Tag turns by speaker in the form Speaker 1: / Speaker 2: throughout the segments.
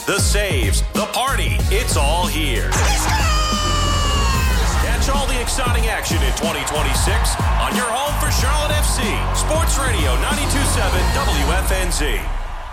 Speaker 1: the saves, the party. It's all here. Catch all the exciting action in 2026 on your home for Charlotte FC. Sports Radio 92.7 WFNZ.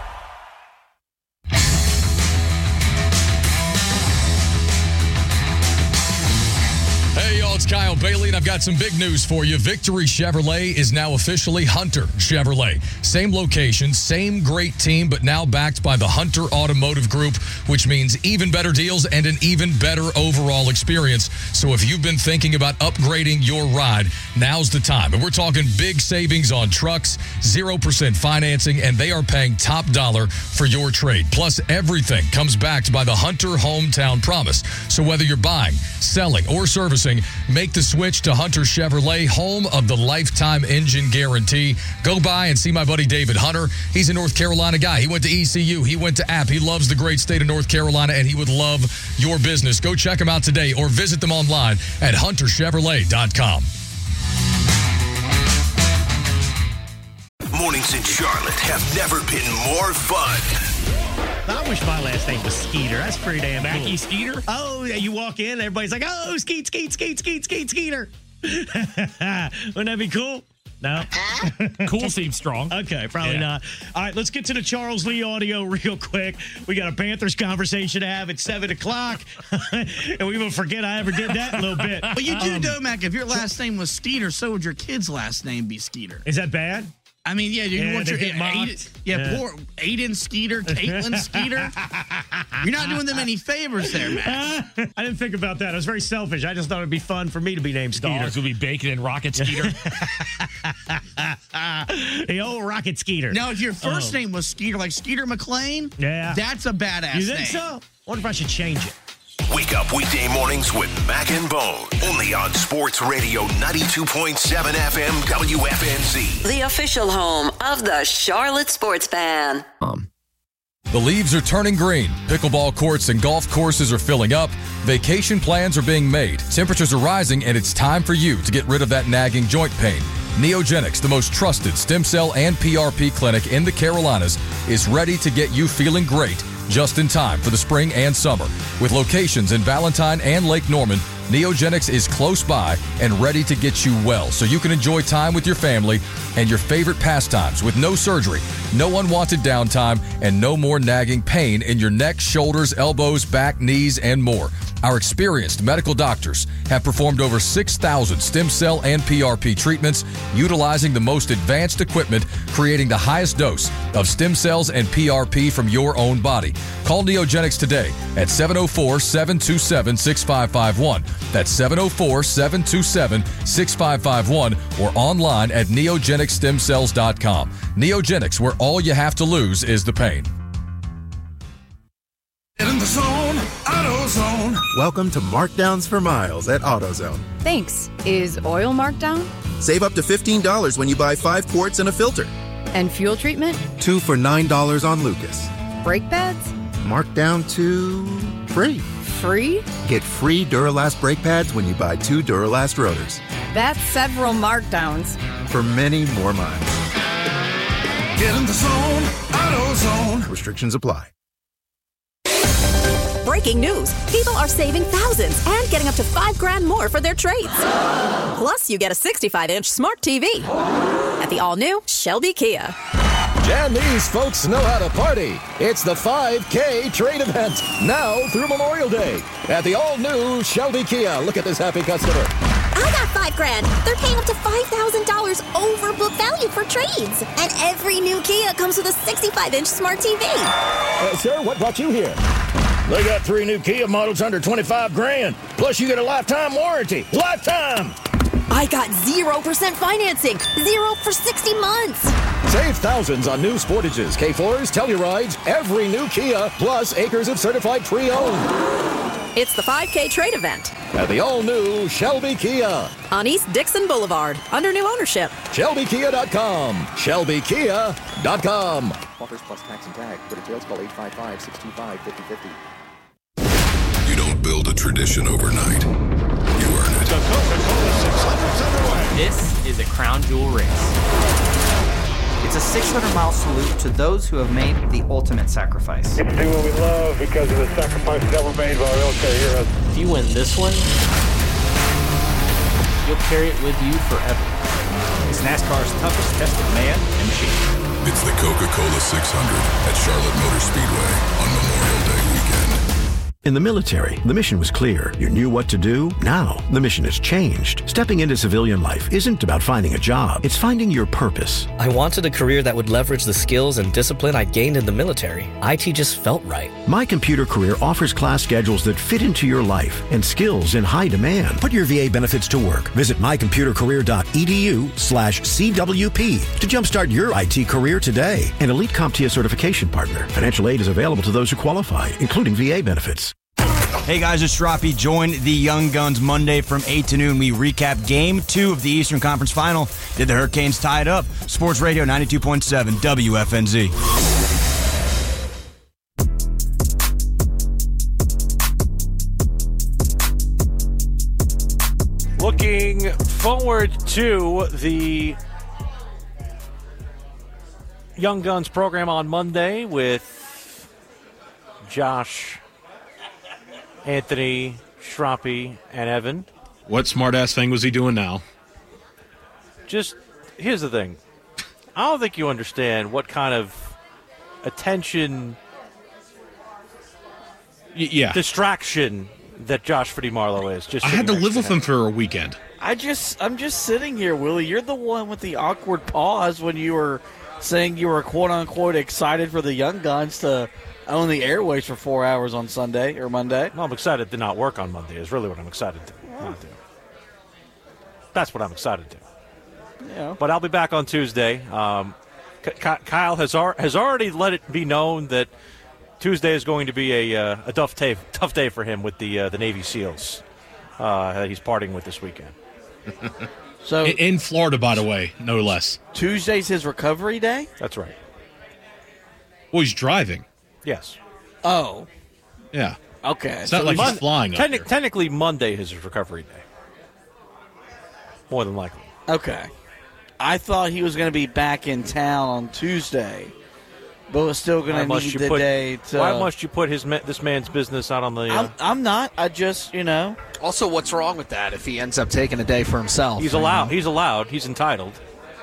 Speaker 2: Hey, y'all, it's Kyle Bailey, and I've got some big news for you. Victory Chevrolet is now officially Hunter Chevrolet. Same location, same great team, but now backed by the Hunter Automotive Group, which means even better deals and an even better overall experience. So if you've been thinking about upgrading your ride, now's the time. And we're talking big savings on trucks, 0% financing, and they are paying top dollar for your trade. Plus, everything comes backed by the Hunter Hometown Promise. So whether you're buying, selling, or servicing, make the switch to Hunter Chevrolet, home of the lifetime engine guarantee. Go by and see my buddy David Hunter. He's a North Carolina guy. He went to ECU. He went to App. He loves the great state of North Carolina, and he would love your business. Go check him out today or visit them online at hunterchevrolet.com.
Speaker 1: Mornings in Charlotte have never been more fun.
Speaker 3: I wish my last name was Skeeter. That's pretty damn cool.
Speaker 4: Mackie Skeeter?
Speaker 3: Oh, yeah, you walk in, everybody's like, oh, Skeet, Skeeter. Wouldn't that be cool? No?
Speaker 4: Cool seems strong.
Speaker 3: Okay, probably not. All right, let's get to the Charles Lee audio real quick. We got a Panthers conversation to have at 7 o'clock, and we will forget I ever did that in a little bit.
Speaker 5: But you do know, Mac, if your last name was Skeeter, so would your kid's last name be Skeeter.
Speaker 3: Is that bad?
Speaker 5: I mean, yeah, you want your poor Aiden Skeeter, Caitlin Skeeter. You're not doing them any favors there, Max.
Speaker 3: I didn't think about that. I was very selfish. I just thought it'd be fun for me to be named Skeeter.
Speaker 4: Dogs will be bacon and Rocket Skeeter.
Speaker 3: The old Rocket Skeeter.
Speaker 5: Now, if your first name was Skeeter, like Skeeter McLean, that's a badass name.
Speaker 3: You think so? I wonder if I should change it.
Speaker 1: Wake up weekday mornings with Mac and Bone. Only on Sports Radio 92.7 FM WFNZ.
Speaker 6: The official home of the Charlotte Sports Fan.
Speaker 2: The leaves are turning green. Pickleball courts and golf courses are filling up. Vacation plans are being made. Temperatures are rising, and it's time for you to get rid of that nagging joint pain. Neogenics, the most trusted stem cell and PRP clinic in the Carolinas, is ready to get you feeling great just in time for the spring and summer. With locations in Valentine and Lake Norman, Neogenics is close by and ready to get you well so you can enjoy time with your family and your favorite pastimes with no surgery, no unwanted downtime, and no more nagging pain in your neck, shoulders, elbows, back, knees, and more. Our experienced medical doctors have performed over 6,000 stem cell and PRP treatments utilizing the most advanced equipment, creating the highest dose of stem cells and PRP from your own body. Call Neogenics today at 704-727-6551. That's 704-727-6551 or online at neogenicstemcells.com. Neogenics, where all you have to lose is the pain.
Speaker 7: Get in the zone, AutoZone. Welcome to Markdowns for Miles at AutoZone.
Speaker 8: Thanks. Is oil marked down?
Speaker 7: Save up to $15 when you buy 5 quarts and a filter.
Speaker 8: And fuel treatment?
Speaker 7: 2 for $9 on Lucas.
Speaker 8: Brake pads?
Speaker 7: Marked down to free.
Speaker 8: Free?
Speaker 7: Get free Duralast brake pads when you buy 2 Duralast rotors.
Speaker 8: That's several markdowns.
Speaker 7: For many more miles. Get in the zone, AutoZone. Restrictions apply.
Speaker 9: Breaking news. People are saving thousands and getting up to $5,000 more for their trades. Plus, you get a 65-inch smart TV at the all-new Shelby Kia.
Speaker 10: Jammies folks know how to party. It's the 5K trade event now through Memorial Day at the all-new Shelby Kia. Look at this happy customer.
Speaker 9: I got $5,000. They're paying up to $5,000 over book value for trades. And every new Kia comes with a 65-inch smart TV.
Speaker 10: Sir, what brought you here? They got 3 new Kia models under $25,000. Plus, you get a lifetime warranty. Lifetime!
Speaker 9: I got 0% financing. 0 for 60 months.
Speaker 10: Save thousands on new Sportages, K4s, Tellurides, every new Kia, plus acres of certified pre-owned.
Speaker 9: It's the 5K trade event
Speaker 10: at the all-new Shelby Kia
Speaker 9: on East Dixon Boulevard under new ownership.
Speaker 10: ShelbyKia.com. ShelbyKia.com.
Speaker 11: Offers plus tax and tag. For details, call 855-625-5050.
Speaker 12: You don't build a tradition overnight. You earn it.
Speaker 1: The Coca-Cola 600's underway.
Speaker 4: This is a crown jewel race.
Speaker 13: It's a 600-mile salute to those who have made the ultimate sacrifice.
Speaker 14: We do what we love because of the sacrifices that were made by our military heroes.
Speaker 15: If you win this one, you'll carry it with you forever.
Speaker 16: It's NASCAR's toughest tested man and machine.
Speaker 12: It's the Coca-Cola 600 at Charlotte Motor Speedway on Memorial Day weekend.
Speaker 17: In the military, the mission was clear. You knew what to do. Now, the mission has changed. Stepping into civilian life isn't about finding a job. It's finding your purpose.
Speaker 18: I wanted a career that would leverage the skills and discipline I gained in the military. IT just felt right.
Speaker 17: My Computer Career offers class schedules that fit into your life and skills in high demand. Put your VA benefits to work. Visit mycomputercareer.edu/CWP to jumpstart your IT career today. An elite CompTIA certification partner. Financial aid is available to those who qualify, including VA benefits.
Speaker 19: Hey guys, it's Shroppy. Join the Young Guns Monday from 8 to noon. We recap Game 2 of the Eastern Conference Final. Did the Hurricanes tie it up? Sports Radio 92.7 WFNZ.
Speaker 20: Looking forward to the Young Guns program on Monday with Josh, Anthony, Shroppy, and Evan.
Speaker 21: What smart-ass thing was he doing now?
Speaker 20: Just, here's the thing. I don't think you understand what kind of attention distraction that Josh Fitty Marlowe is. Just
Speaker 21: I had to live with him for a weekend.
Speaker 5: I'm just sitting here, Willie. You're the one with the awkward pause when you were saying you were quote-unquote excited for the Young Guns to own the airways for 4 hours on Sunday or Monday.
Speaker 20: Well, I'm excited to not work on Monday is really what I'm excited to not do. That's what I'm excited to.
Speaker 5: Yeah.
Speaker 20: But I'll be back on Tuesday. Kyle has already let it be known that Tuesday is going to be a tough day for him with the Navy SEALs that he's partying with this weekend.
Speaker 21: So in Florida, by the way, no less.
Speaker 5: Tuesday's his recovery day?
Speaker 20: That's right.
Speaker 21: Well, he's driving.
Speaker 20: Yes.
Speaker 5: Oh.
Speaker 21: Yeah.
Speaker 5: Okay.
Speaker 21: It's not like he's flying up there.
Speaker 20: Technically, Monday is his recovery day. More than likely.
Speaker 5: Okay. I thought he was going to be back in town on Tuesday, but was still going to need the day to...
Speaker 20: Why must you put this man's business out on the...
Speaker 5: I'm not. I just,
Speaker 22: Also, what's wrong with that if he ends up taking a day for himself?
Speaker 20: He's allowed. He's allowed. He's entitled.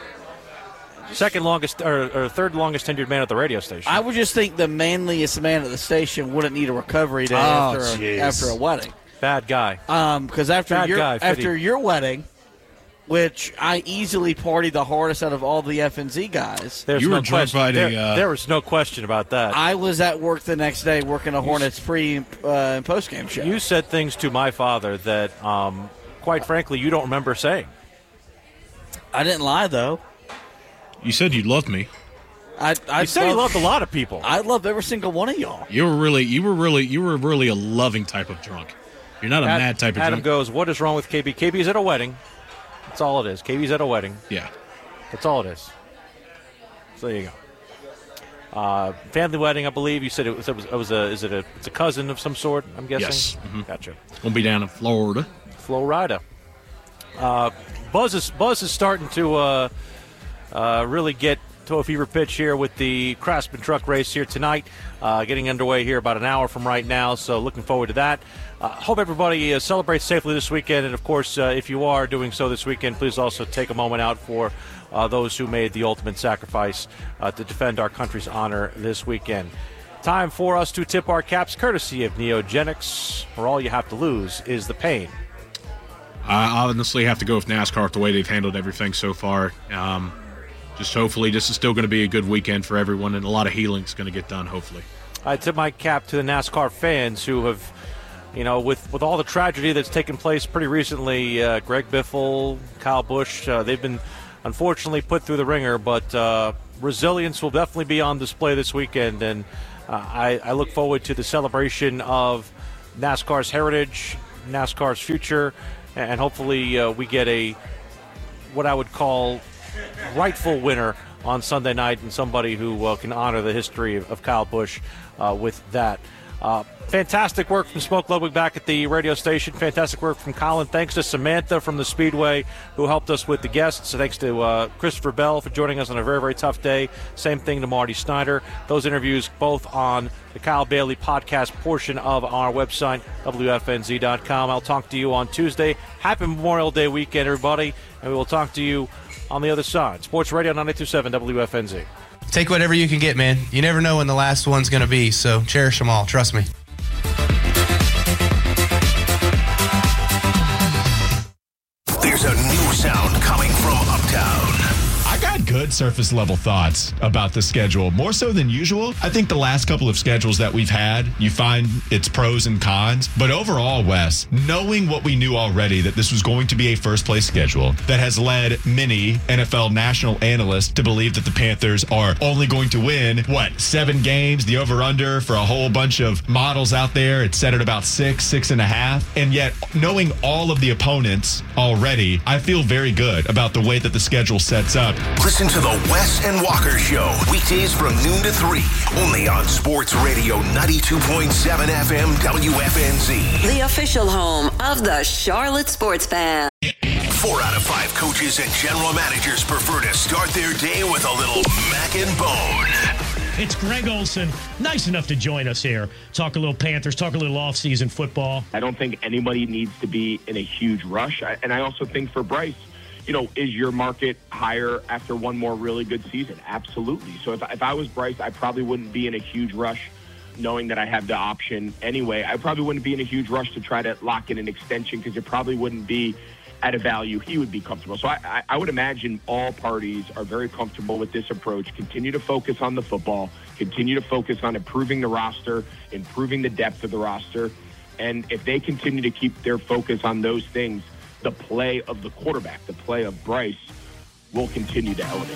Speaker 20: Second longest or third longest tenured man at the radio station.
Speaker 5: I would just think the manliest man at the station wouldn't need a recovery day after a wedding.
Speaker 20: Bad guy.
Speaker 5: Because after your wedding, which I easily partied the hardest out of all the FNZ guys.
Speaker 20: There was no question about that.
Speaker 5: I was at work the next day working a Hornets pre and post game show.
Speaker 20: You said things to my father that, quite frankly, you don't remember saying.
Speaker 5: I didn't lie though.
Speaker 21: You said you loved me.
Speaker 20: You said you loved a lot of people.
Speaker 5: I loved every single one of y'all.
Speaker 21: You were really a loving type of drunk. You're not a mad type of drunk.
Speaker 20: Adam goes, what is wrong with KB? KB's at a wedding. That's all it is. KB's at a wedding.
Speaker 21: Yeah.
Speaker 20: That's all it is. So there you go. Family wedding, I believe. You said it's a cousin of some sort, I'm guessing?
Speaker 21: Yes. Mm-hmm.
Speaker 20: Gotcha.
Speaker 21: We'll be down in Florida.
Speaker 20: Florida. Buzz is starting to really get to a fever pitch here with the Craftsman truck race here tonight. Getting underway here about an hour from right now, so looking forward to that. Hope everybody celebrates safely this weekend, and of course, if you are doing so this weekend, please also take a moment out for those who made the ultimate sacrifice to defend our country's honor this weekend. Time for us to tip our caps courtesy of Neogenics, where all you have to lose is the pain.
Speaker 21: I honestly have to go with NASCAR with the way they've handled everything so far. Just hopefully this is still going to be a good weekend for everyone, and a lot of healing is going to get done, hopefully.
Speaker 20: I tip my cap to the NASCAR fans who have, with all the tragedy that's taken place pretty recently, Greg Biffle, Kyle Busch, they've been unfortunately put through the ringer, but resilience will definitely be on display this weekend, and I look forward to the celebration of NASCAR's heritage, NASCAR's future, and hopefully we get what I would call rightful winner on Sunday night, and somebody who can honor the history of Kyle Busch with that. Fantastic work from Smoke Ludwig back at the radio station. Fantastic work from Colin. Thanks to Samantha from the Speedway who helped us with the guests. Thanks to Christopher Bell for joining us on a very, very tough day. Same thing to Marty Snyder. Those interviews both on the Kyle Bailey podcast portion of our website, WFNZ.com. I'll talk to you on Tuesday. Happy Memorial Day weekend, everybody, and we will talk to you on the other side. Sports Radio 92.7 WFNZ.
Speaker 3: Take whatever you can get, man. You never know when the last one's going to be, so cherish them all. Trust me.
Speaker 1: There's a new sound coming from Uptown.
Speaker 6: I got good surface level thoughts about the schedule, more so than usual. I think the last couple of schedules that we've had, you find its pros and cons. But overall, Wes, knowing what we knew already, that this was going to be a first place schedule that has led many NFL national analysts to believe that the Panthers are only going to win, 7 games, the over-under for a whole bunch of models out there. It's set at about 6.5. And yet, knowing all of the opponents already, I feel very good about the way that the schedule sets up.
Speaker 1: Listen to the Wes and Walker Show, weekdays from noon to 3, only on Sports Radio 92.7 FM WFNZ.
Speaker 23: The official home of the Charlotte Sports Fan.
Speaker 1: 4 out of 5 coaches and general managers prefer to start their day with a little Mac and Bone.
Speaker 4: It's Greg Olson, nice enough to join us here. Talk a little Panthers, talk a little off-season football.
Speaker 24: I don't think anybody needs to be in a huge rush. And I also think for Bryce, is your market higher after one more really good season? Absolutely. So if I was Bryce, I probably wouldn't be in a huge rush knowing that I have the option anyway. I probably wouldn't be in a huge rush to try to lock in an extension because it probably wouldn't be at a value he would be comfortable. So I would imagine all parties are very comfortable with this approach. Continue to focus on the football, continue to focus on improving the roster, improving the depth of the roster. And if they continue to keep their focus on those things, the play of the quarterback, the play of Bryce, will continue to elevate.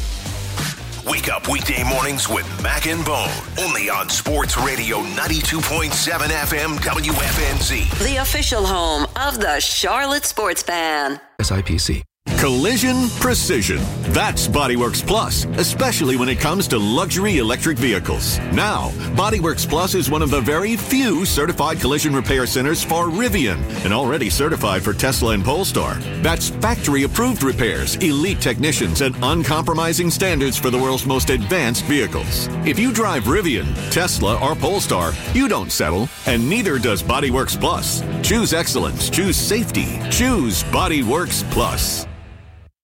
Speaker 1: Wake up weekday mornings with Mac and Bone, only on Sports Radio 92.7 FM WFNZ.
Speaker 23: The official home of the Charlotte Sports Fan.
Speaker 25: SIPC. Collision Precision. That's Bodyworks Plus, especially when it comes to luxury electric vehicles. Now, Bodyworks Plus is one of the very few certified collision repair centers for Rivian and already certified for Tesla and Polestar. That's factory-approved repairs, elite technicians, and uncompromising standards for the world's most advanced vehicles. If you drive Rivian, Tesla, or Polestar, you don't settle, and neither does Bodyworks Plus. Choose excellence. Choose safety. Choose Bodyworks Plus.